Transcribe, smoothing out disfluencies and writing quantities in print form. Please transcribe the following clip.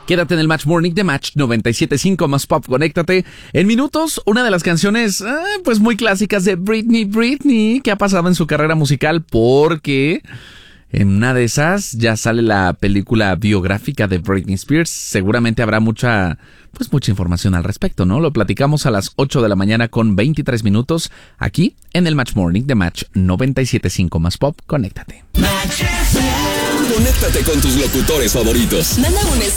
Quédate en el Match Morning de Match 97.5 más Pop. Conéctate. En minutos, una de las canciones pues muy clásicas de Britney, que ha pasado en su carrera musical, porque en una de esas ya sale la película biográfica de Britney Spears. Seguramente habrá mucha información al respecto, ¿no? Lo platicamos a las 8 de la mañana con 23 minutos aquí en el Match Morning de Match 97.5 más Pop. Conéctate. Conéctate con tus locutores favoritos. Manda un